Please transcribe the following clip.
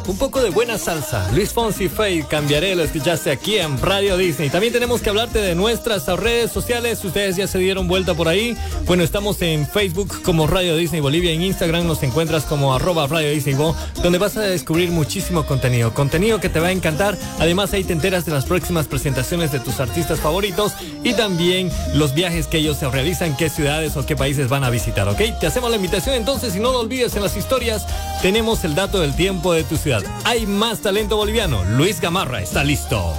un poco de buena salsa. Luis Fonsi, Fade, Cambiaré, lo escuchaste aquí en Radio Disney. También tenemos que hablarte de nuestras redes sociales. Ustedes ya se dieron vuelta por ahí. Bueno, estamos en Facebook como Radio Disney Bolivia. En Instagram nos encuentras como @Radio Disney Bo, donde vas a descubrir muchísimo contenido que te va a encantar. Además, ahí te enteras de las próximas presentaciones de tus artistas favoritos y también los viajes que ellos se realizan, qué ciudades o qué países van a visitar, ¿ok? Te hacemos la invitación entonces y no lo olvides, en las historias tenemos el dato del tiempo de tu ciudad. Hay más talento boliviano. Luis Gamarra está listo.